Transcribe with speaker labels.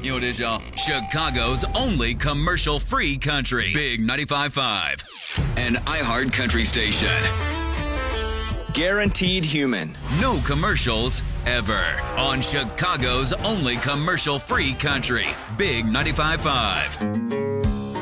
Speaker 1: 因为这是Chicago's only commercial-free country. Big 95.5. An iHeart Country station.
Speaker 2: Guaranteed human.
Speaker 1: No commercials ever. On Chicago's only commercial-free country. Big 95.5.